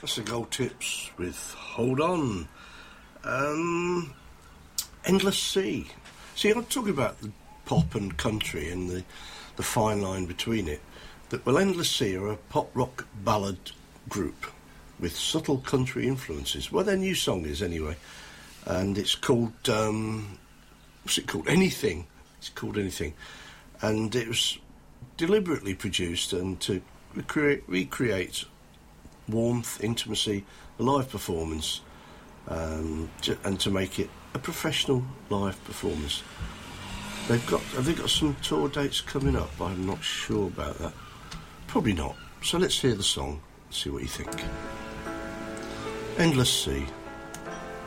That's the Gold Tips with Hold On. Endless Sea. See, I'm talking about the pop and country and the fine line between it. Well, Endless Sea are a pop rock ballad group with subtle country influences. Well, their new song is anyway. And it's called, what's it called? Anything. It's called Anything. And it was deliberately produced and to recreate warmth, intimacy, a live performance, and to make it a professional live performance. Have they got some tour dates coming up? I'm not sure about that. Probably not. So let's hear the song and see what you think. Endless Sea.